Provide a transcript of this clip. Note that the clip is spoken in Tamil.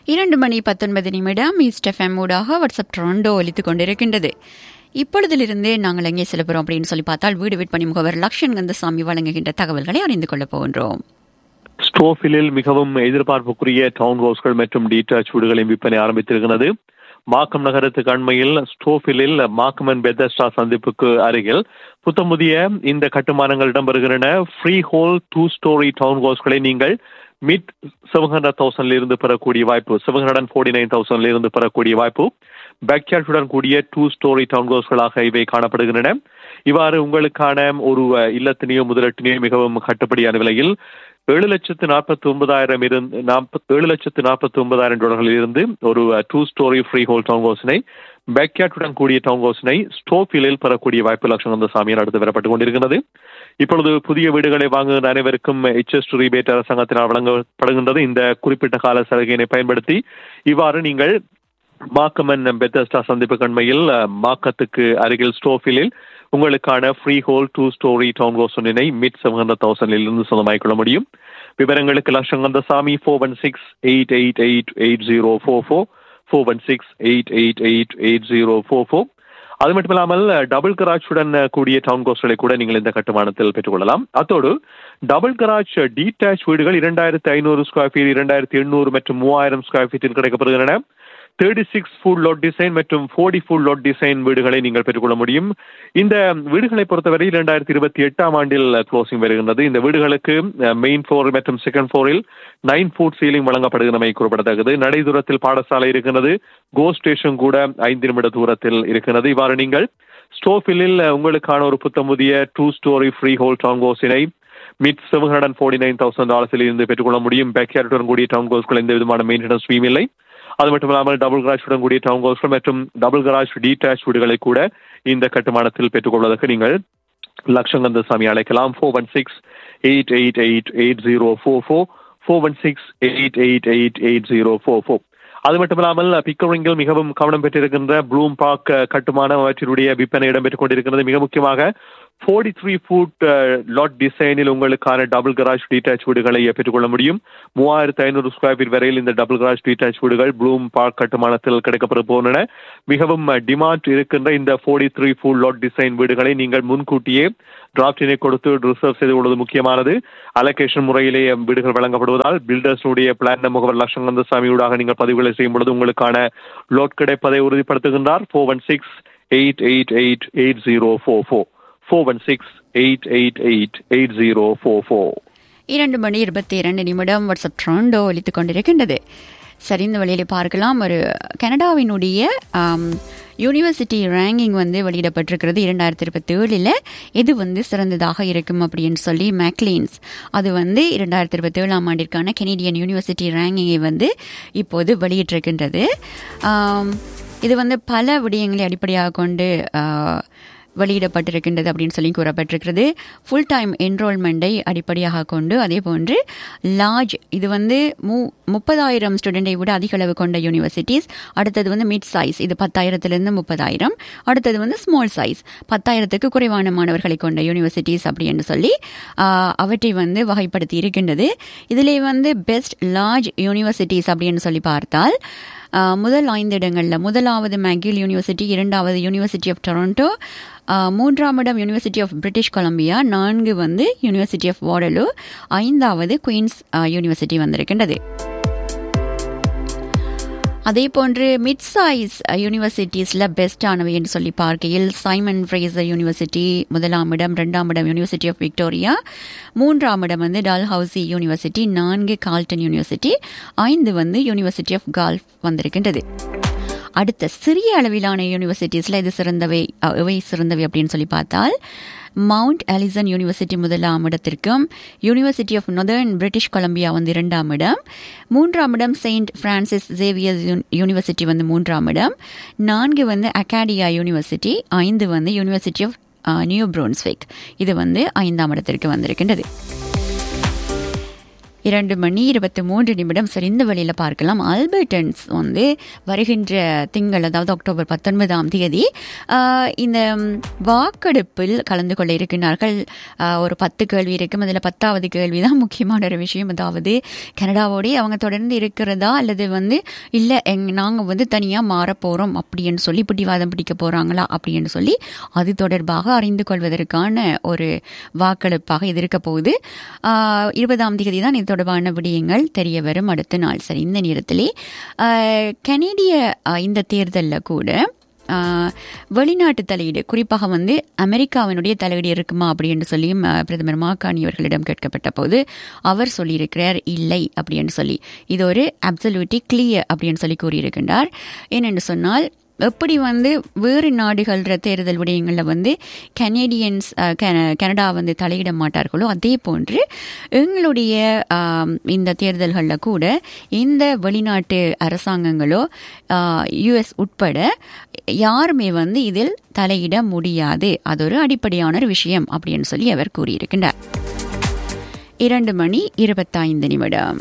2:19 ஈஸ்ட் எஃப்எம் ஊடாக வாட்ஸ்அப் டொரண்டோ ஒலித்துக் கொண்டிருக்கின்றது. இப்பொழுதிலிருந்தே நாங்கள் எங்கே செல்கிறோம் அப்படின்னு சொல்லி பார்த்தால், வீடு விற்பனை முகவர் லக்ஷன் கந்தசாமி வழங்குகின்ற தகவல்களை அறிந்து கொள்ளப் போகின்றோம். ஸ்டோஃபிலில் மிகவும் எதிர்பார்ப்புக்குரிய டவுன் ஹவுஸ்கள் மற்றும் டீடாச் வீடுகளின் விற்பனை ஆரம்பித்திருக்கிறது. மாக்கம் நகரத்துக்கு அண்மையில் ஸ்டோஃபிலில் மாக்கம் அண்ட் பெதெஸ்டா சந்திப்புக்கு அருகில் புத்தமுதிய இந்த கட்டுமானங்கள் இடம்பெறுகின்றன. ஃப்ரீ ஹோல் 2 ஸ்டோரி டவுன் ஹவுஸ்களை நீங்கள் மிட் 700,000 இருந்து பெறக்கூடிய வாய்ப்பு, 749,000 இருந்து பெறக்கூடிய வாய்ப்பு. பேக்யார்டுடன் கூடிய 2 ஸ்டோரி டவுன் ஹவுஸ்களாக இவை காணப்படுகின்றன. இவ்வாறு உங்களுக்கான ஒரு இல்லத்தினையோ முதலீட்டினையோ மிகவும் கட்டுப்படியான விலையில் $7,49,000 இருந்து ஒரு 2 ஸ்டோரி ஃப்ரீ ஹோல் டவுன் ஹவுஸினை பேக்யார்டுடன் கூடிய டவுன் ஹவுஸினை ஸ்டோஃபிலில் பெறக்கூடிய வாய்ப்பு லட்சணந்தசாமியால் அடுத்து வரப்பட்டுக் கொண்டிருக்கிறது. இப்பொழுது புதிய வீடுகளை வாங்குகிற அனைவருக்கும் HS ரீபேட் அரசாங்கத்தினால் வழங்கப்படுகின்றது. இந்த குறிப்பிட்ட கால சலுகையினை பயன்படுத்தி இவ்வாறு நீங்கள் மாக்கம் அண்ட் பெதெஸ்டா சந்திப்பு கண்மையில் மாக்கத்துக்கு அருகில் ஸ்டோஃபிலில் உங்களுக்கான free whole 2 story down house ஒன்றினை மிட் 700,000 இருந்து சொந்தமாக்கிக் கொள்ள முடியும். விவரங்களுக்கு லட்சங்கந்தசாமி 416-888-8044 416-888-8044. அது மட்டுமில்லாமல் டபுள் கராஜுடன் கூடிய டவுன் ஹவுஸ்களை கூட நீங்கள் இந்த கட்டுமானத்தில் பெற்றுக்கொள்ளலாம். அத்தோடு டபுள் கராஜ் டீடாச் வீடுகள் 2,500 ஸ்கொயர் ஃபீட், 2,800 மற்றும் 3,000 ஸ்கொயர் ஃபீட்டில் கிடைக்கப்படுகின்றன. 36 ஃபுட் லோட் டிசைன் மற்றும் 40 ஃபுட் லோட் டிசைன் வீடுகளை நீங்கள் பெற்றுக்கொள்ள முடியும். இந்த வீடுகளை பொறுத்தவரை 2028 ஆண்டில் க்ளோசிங் வருகின்றது. இந்த வீடுகளுக்கு மெயின் ஃப்ளோர் மற்றும் செகண்ட் ஃப்ளோரில் 9 ஃபுட் சீலிங் வழங்கப்படுகிறமை குறிப்பிடத்தக்கது. நடைதூரத்தில் பாடசாலை இருக்கிறது. கோ ஸ்டேஷன் கூட 5 நிமிட தூரத்தில் இருக்கிறது. இவ்வாறு நீங்கள் ஸ்டோஃபிலில் உங்களுக்கான ஒரு புத்தமுதிய 2 story free whole down ஹவுஸினை mid $749,000 இருந்து பெற்றுக்கொள்ள முடியும். பேக்யார்டுடன் கூடிய டவுன் ஹவுஸ்கள் எந்த விதமான மெயின்டெனன்ஸ் ஃபீம் இல்லை. அது மட்டுமில்லாமல் டபுள் கராஜுடன் கூடிய டவுன் ஹவுஸ்கள் மற்றும் டபுள் கராஜ் டீடாச் வீடுகளை கூட இந்த கட்டுமானத்தில் பெற்றுக்கொள்வதற்கு நீங்கள் லட்சங்கந்தசாமி அழைக்கலாம். 416-888-8044 416-888-8044. அது மட்டுமில்லாமல் பிக்கரிங்கில் மிகவும் கவனம் பெற்றிருக்கின்ற ப்ளூம் பார்க் கட்டுமானம் அவற்றினுடைய விற்பனை இடம்பெற்றுக் கொண்டிருக்கிறது. மிக முக்கியமாக 43 ஃபுட் லாட் டிசைனில் உங்களுக்கான டபுள் கராஜ் டீடாச் வீடுகளை பெற்றுக்கொள்ள முடியும். 3,500 ஸ்கொயர் ஃபீட் வரையில் இந்த டபுள் கராஜ் டீடாச் வீடுகள் ப்ளூம் பார்க் கட்டுமானத்தில் கிடைக்கப்பட போகின்றன. மிகவும் டிமாண்ட் இருக்கின்ற இந்த 43 ஃபுட் லாட் டிசைன் வீடுகளை நீங்கள் முன்கூட்டியே டிராப்டினை கொடுத்து ரிசர்வ் செய்து கொள்வது முக்கியமானது. அலோகேஷன் முறையிலே வீடுகள் வழங்கப்படுவதால் பில்டர்ஸுடைய பிளான் முகவர் லட்சங்கந்தசாமியூடாக நீங்கள் பதிவுகளை செய்யும் பொழுது உங்களுக்கான லோட் கிடைப்பதை உறுதிப்படுத்துகின்றார். 416-888-8044 416-888-8044. 2:22 வாட்ஸ்அப் டொரண்டோ ஒலித்துக் கொண்டிருக்கின்றது. சரி, இந்த வழியில பார்க்கலாம். ஒரு கனடாவினுடைய யூனிவர்சிட்டி ரேங்கிங் வெளியிடப்பட்டிருக்கிறது 2027. எது சிறந்ததாக இருக்கும் அப்படின்னு சொல்லி மேக்லீன்ஸ் அது 2027 ஆண்டிற்கான கெனடியன் யூனிவர்சிட்டி ரேங்கிங்கை இப்போது வெளியிட்டிருக்கின்றது. இது பல விடயங்களை அடிப்படையாக கொண்டு வெளியிடப்பட்டிருக்கின்றது அப்படின்னு சொல்லி கூறப்பட்டிருக்கிறது. ஃபுல் டைம் என்ரோல்மெண்ட்டை அடிப்படையாக கொண்டு, அதே போன்று லார்ஜ் இது 30,000 ஸ்டூடெண்டை விட அதிக அளவு கொண்ட யூனிவர்சிட்டிஸ். அடுத்தது மிட் சைஸ், இது 10,000 30,000. அடுத்தது ஸ்மால் சைஸ், 10,000க்கு குறைவான மாணவர்களை கொண்ட யூனிவர்சிட்டிஸ் அப்படின்னு சொல்லி அவற்றை வகைப்படுத்தி இருக்கின்றது. இதிலே பெஸ்ட் லார்ஜ் யூனிவர்சிட்டிஸ் அப்படின்னு சொல்லி பார்த்தால் முதல் 5 இடங்களில் முதலாவது மேகில் யூனிவர்சிட்டி, 2வது யூனிவர்சிட்டி ஆஃப் டொரண்டோ, 3ஆம் இடம் university of British Columbia, 4 university of வாடலூ, 5வது குயின்ஸ் யூனிவர்சிட்டி வந்திருக்கின்றது. அதே போன்று மிட் சைஸ் யூனிவர்சிட்டிஸில் பெஸ்டானவை என்று சொல்லி பார்க்கையில் சைமன் ஃப்ரேசர் யூனிவர்சிட்டி முதலாம் இடம், 2ஆம் இடம் யூனிவர்சிட்டி ஆஃப் விக்டோரியா, 3ஆம் இடம் Dalhousie university, 4 Galton university, 5 university of golf வந்திருக்கின்றது. அடுத்த சிறிய அளவிலான யூனிவர்சிட்டிஸில் இது சிறந்தவை அப்படின்னு சொல்லி பார்த்தால் மவுண்ட் எலிசன் யூனிவர்சிட்டி முதலாம் இடத்திற்கும், university of northern British Columbia 2ஆம் இடம், 3ஆம் இடம் செயின்ட் பிரான்சிஸ் சேவியர் யூனிவர்சிட்டி 3ஆம் இடம், 4 Acadia university, 5 university of new ப்ரூன்ஸ்விக் இது 5ஆம் இடத்திற்கு வந்திருக்கின்றது. 2:23 சரி, இந்த வழியில் பார்க்கலாம். ஆல்பர்டன்ஸ் வந்து வருகின்ற திங்கள், அதாவது அக்டோபர் 19 இந்த வாக்கெடுப்பில் கலந்து கொள்ள இருக்கிறார்கள். ஒரு 10 கேள்வி இருக்கும். அதில் 10வது கேள்வி தான் முக்கியமான ஒரு விஷயம். அதாவது கனடாவோடய அவங்க தொடர்ந்து இருக்கிறதா அல்லது வந்து இல்லை நாங்கள் வந்து தனியாக மாற போகிறோம் அப்படின்னு சொல்லி பிடிவாதம் பிடிக்க போகிறாங்களா அப்படின்னு சொல்லி அது தொடர்பாக அறிந்து கொள்வதற்கான ஒரு வாக்கெடுப்பாக இது இருக்க போகுது. 20 தான் இது தொடர்பான விடயங்கள் தெரிய வரும் அடுத்த நாள். சரி, இந்த நேரத்திலே கனேடிய இந்த தேர்தலில் கூட வெளிநாட்டு தலையீடு, குறிப்பாக வந்து அமெரிக்காவினுடைய தலையீடு இருக்குமா அப்படின்னு சொல்லியும் பிரதமர் மாகாணி அவர்களிடம் கேட்கப்பட்ட போது அவர் சொல்லியிருக்கிறார் இல்லை அப்படின்னு சொல்லி. இது ஒரு அப்சல்யூட்லி கிளியர் அப்படின்னு சொல்லி கூறியிருக்கின்றார். ஏனென்று சொன்னால் எப்படி வந்து வேறு நாடுகள தேர்தல் விடயங்களில் வந்து கனடா வந்து தலையிட மாட்டார்களோ அதே போன்று எங்களுடைய இந்த தேர்தல்களில் கூட இந்த வெளிநாட்டு அரசாங்கங்களோ யுஎஸ் உட்பட யாருமே வந்து இதில் தலையிட முடியாது. அது ஒரு அடிப்படையான ஒரு விஷயம் அப்படின்னு சொல்லி அவர் கூறியிருக்கின்றார். 2:25.